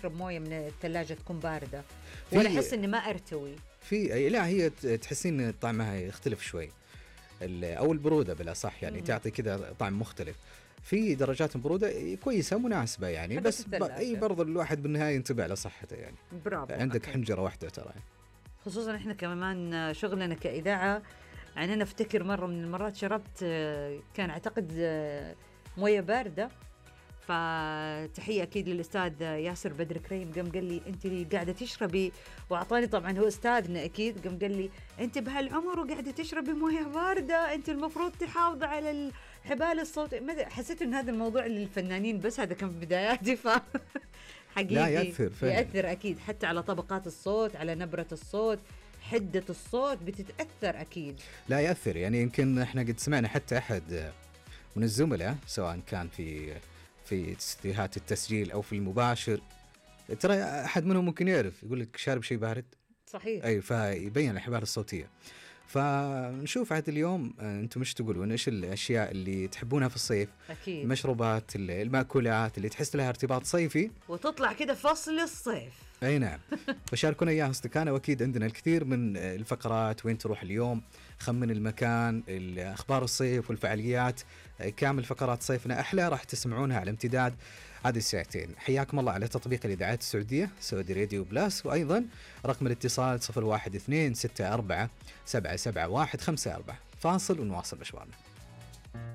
أشرب موية من الثلاجة تكون باردة ولا أحس إني ما أرتوي؟ لا، هي تحسين طعمها يختلف شوي، أو البرودة بلا صح يعني تعطي كذا طعم مختلف. في درجات البرودة كويسة مناسبة يعني، بس أي برضو الواحد بالنهاية ينتبه على صحته يعني. برافو. عندك حنجرة واحدة ترى، خصوصا إحنا كمان شغلنا كإذاعة يعني. أنا أفتكر مرة من المرات شربت كان أعتقد موية باردة، فتحية أكيد للأستاذ ياسر بدر كريم، قام قال لي أنت قاعدة تشربي، وأعطاني طبعا هو أستاذنا أكيد، قام قال لي أنت بهالعمر وقاعدة تشربي موية باردة، أنت المفروض تحافظي على الحبال الصوتية. حسيت إن هذا الموضوع للفنانين بس، هذا كان في بداياتي حقيقي لا يأثر أكيد حتى على طبقات الصوت، على نبرة الصوت، حدة الصوت بتتأثر أكيد. لا يأثر يعني. يمكن احنا قد سمعنا حتى أحد من الزملاء سواء كان في استديوهات التسجيل أو في المباشر، ترى أحد منهم ممكن يعرف يقول لك شارب شيء بارد. صحيح. أي فيبين الحبال الصوتية. فنشوف عاد اليوم أنتم مش تقولون إيش الأشياء اللي تحبونها في الصيف؟ أكيد. المشروبات، المأكولات اللي تحس لها ارتباط صيفي وتطلع كده فصل الصيف. أي نعم. فشاركونا إياها أصدقائنا، وأكيد عندنا الكثير من الفقرات، وين تروح اليوم، خمن المكان، أخبار الصيف والفعاليات، كامل فقرات صيفنا أحلى راح تسمعونها على امتداد هذه الساعتين. حياكم الله على تطبيق الإذاعات السعودية سعودي راديو بلاس، وأيضا رقم الاتصال 012647771574. فاصل ونواصل مشوارنا.